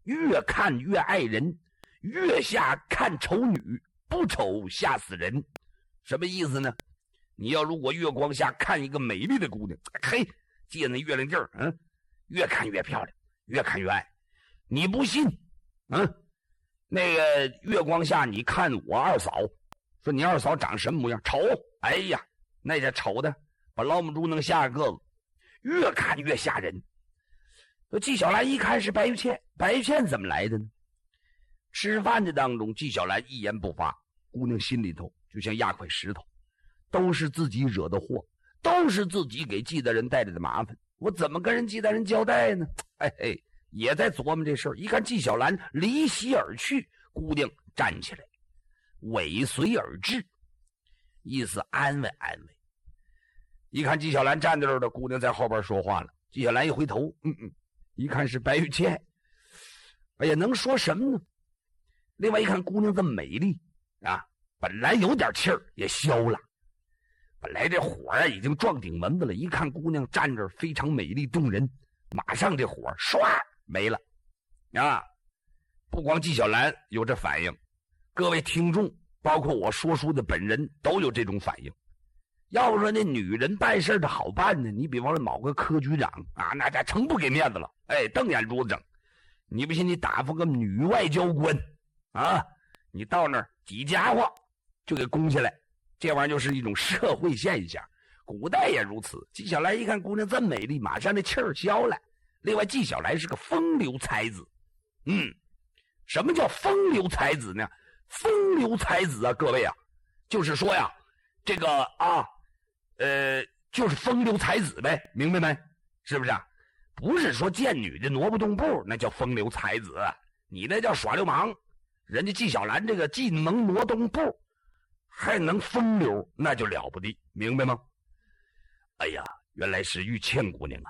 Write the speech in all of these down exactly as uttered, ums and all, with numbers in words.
越看越爱人，月下看丑女，不丑吓死人。什么意思呢？你要如果月光下看一个美丽的姑娘，嘿，借那月亮镜，嗯，越看越漂亮，越看越爱。你不信，嗯，那个月光下你看我二嫂，说你二嫂长什么模样？丑，哎呀，那家丑的把老母猪能吓个个，越看越吓人。纪晓岚一看是白玉倩，白玉倩怎么来的呢？吃饭的当中，纪晓岚一言不发，姑娘心里头就像压块石头，都是自己惹的祸，都是自己给纪大人带来的麻烦，我怎么跟人纪大人交代呢？哎嘿，也在琢磨这事儿。一看纪晓岚离席而去，姑娘站起来尾随而至，意思安慰安慰。一看纪晓岚站在这儿的，姑娘在后边说话了。纪晓岚一回头，嗯嗯，一看是白玉倩，哎呀，能说什么呢？另外一看姑娘这么美丽啊，本来有点气儿也消了，本来这火啊已经撞顶门子了，一看姑娘站这儿非常美丽动人，马上这火唰没了啊！不光纪晓岚有这反应，各位听众包括我说书的本人都有这种反应。要不说那女人办事的好办呢，你比方说某个科局长啊，那家成不给面子了，哎，瞪眼珠子整。你不信你打发个女外交官啊，你到那儿几家伙就给攻下来，这玩意儿就是一种社会现象，古代也如此。纪晓岚一看姑娘这么美丽，马上那气儿消了。另外纪晓岚是个风流才子，嗯，什么叫风流才子呢？风流才子啊，各位啊，就是说呀，这个啊呃就是风流才子呗，明白没？是不是啊？不是说见女的挪不动步那叫风流才子，你那叫耍流氓。人家纪晓岚这个既能挪动步还能风流，那就了不得，明白吗？哎呀，原来是玉倩姑娘啊！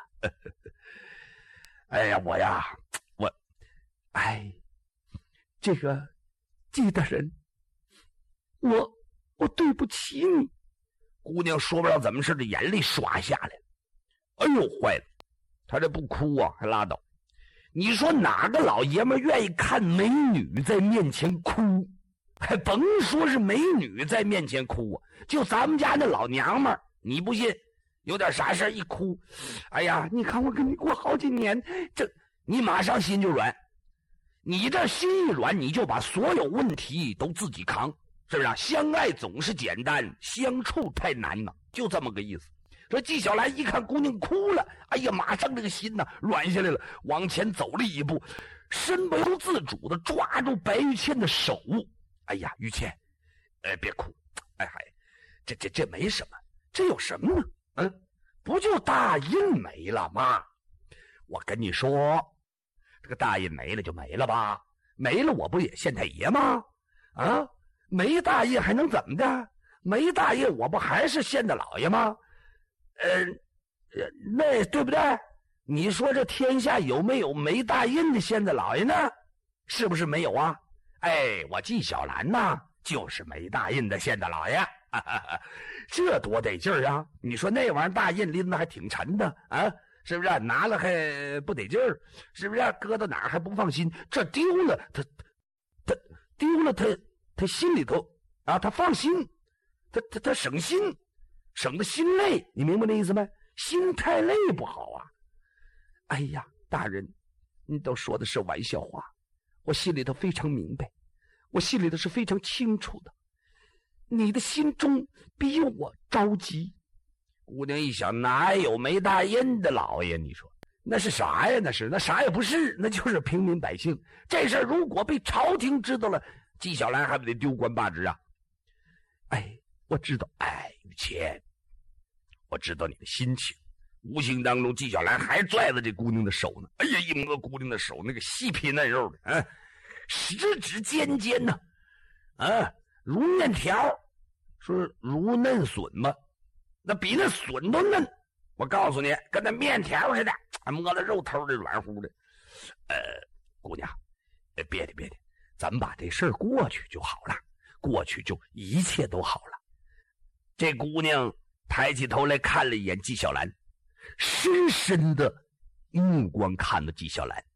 哎呀，我呀，我，哎，这个纪大人，我我对不起你。姑娘说不知道怎么似的，眼泪刷下来了。哎呦，坏了！她这不哭啊，还拉倒。你说哪个老爷们愿意看美女在面前哭？还甭说是美女在面前哭啊，就咱们家那老娘们儿，你不信，有点啥事一哭，哎呀，你看我跟你过好几年，这你马上心就软。你这心一软，你就把所有问题都自己扛，是不是啊？相爱总是简单，相处太难了，就这么个意思。这纪晓岚一看姑娘哭了，哎呀，马上这个心呐软下来了，往前走了一步，身不由自主的抓住白玉倩的手。哎呀，玉倩，哎，别哭，哎嗨，这这这没什么，这有什么呢？嗯，不就大印没了吗？我跟你说，这个大印没了就没了吧，没了我不也县太爷吗？啊，没大印还能怎么的？没大印我不还是县的老爷吗？呃，那对不对？你说这天下有没有没大印的县的老爷呢？是不是没有啊？哎，我纪晓岚呐，就是没大印的县的老爷，哈哈哈，这多得劲儿啊！你说那玩意儿大印拎的还挺沉的啊，是不是？拿了还不得劲儿，是不是？搁到哪儿还不放心？这丢了，他他丢了，他他心里头啊，他放心，他他他省心。省得心累，你明白那意思没？心太累不好啊！哎呀，大人，你都说的是玩笑话，我心里头非常明白，我心里头是非常清楚的。你的心中比我着急。姑娘一想，哪有没大印的老爷？你说那是啥呀？那是那啥也不是，那就是平民百姓。这事儿如果被朝廷知道了，纪晓岚还不得丢官罢职啊？哎，我知道，哎，玉倩，我知道你的心情。无形当中，纪晓岚还拽着这姑娘的手呢。哎呀，一摸姑娘的手，那个细皮嫩肉的，啊，十指尖尖呢，啊，如面条，说如嫩笋吗？那比那笋都嫩。我告诉你，跟那面条似的，摸了肉头的软乎的。呃，姑娘，呃，别的别的，咱们把这事儿过去就好了，过去就一切都好了。这姑娘抬起头来看了一眼纪晓岚，深深的目光看着纪晓岚，